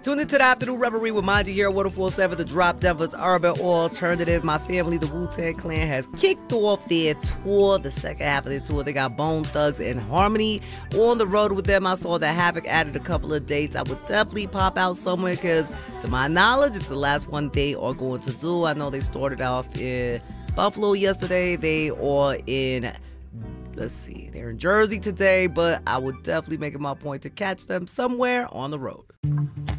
Tune into the Afternoon Reverie with Manji here at 104.7 The Drop, Denver's urban alternative. My family, the Wu-Tang Clan, has kicked off their tour, the second half of their tour. They got Bone Thugs and Harmony on the road with them. I saw that Havoc added a couple of dates. I would definitely pop out somewhere because, to my knowledge, it's the last one they are going to do. I know they started off in Buffalo yesterday. They are in... they're in Jersey today, but I would definitely make it my point to catch them somewhere on the road.